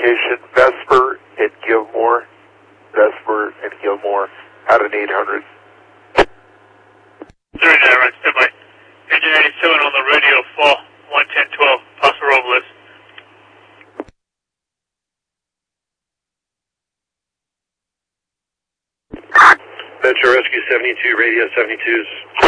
location, Vesper and Gilmore. Vesper and Gilmore, out at 800. 39, right, stand by. Engine 87 on the radio, fall 11012, Paso Robles. Metro Rescue 72, radio 72s.